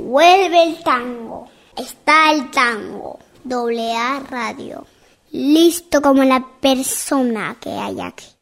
Vuelve el tango. Está el tango. AA Radio. Listo como la persona que hay aquí.